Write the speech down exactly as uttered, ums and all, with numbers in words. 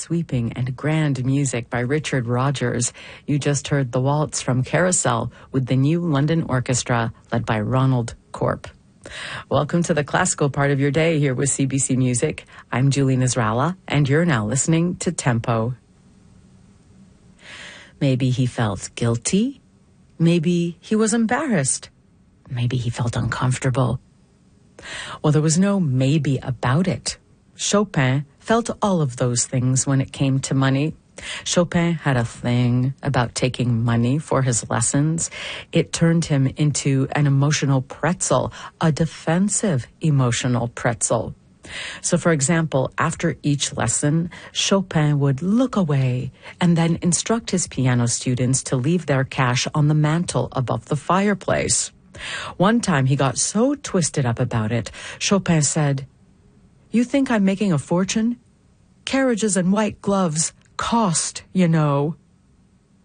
sweeping and grand music by Richard Rodgers. You just heard the waltz from Carousel with the New London Orchestra led by Ronald Corp. Welcome to the classical part of your day here with C B C Music. I'm Julie Nasrallah, and you're now listening to Tempo. Maybe he felt guilty. Maybe he was embarrassed. Maybe he felt uncomfortable. Well, there was no maybe about it. Chopin felt all of those things when it came to money. Chopin had a thing about taking money for his lessons. It turned him into an emotional pretzel, a defensive emotional pretzel. So, for example, after each lesson, Chopin would look away and then instruct his piano students to leave their cash on the mantel above the fireplace. One time he got so twisted up about it, Chopin said, "You think I'm making a fortune? Carriages and white gloves cost, you know."